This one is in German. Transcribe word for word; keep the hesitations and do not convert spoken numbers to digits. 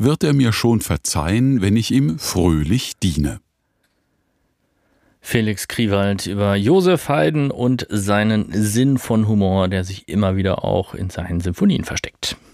wird er mir schon verzeihen, wenn ich ihm fröhlich diene. Felix Kriewald über Josef Haydn und seinen Sinn von Humor, der sich immer wieder auch in seinen Symphonien versteckt.